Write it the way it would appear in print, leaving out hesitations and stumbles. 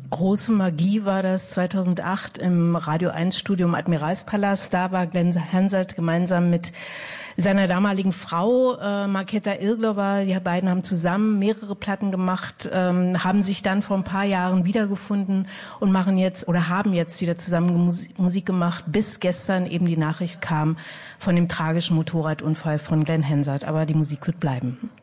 Große Magie war das 2008 im Radio 1 Studio im Admiralspalast. Da war Glenn Hansard gemeinsam mit seiner damaligen Frau, Markéta Irglova. Die beiden haben zusammen mehrere Platten gemacht, haben sich dann vor ein paar Jahren wiedergefunden und haben jetzt wieder zusammen Musik gemacht, bis gestern eben die Nachricht kam von dem tragischen Motorradunfall von Glenn Hansard. Aber die Musik wird bleiben.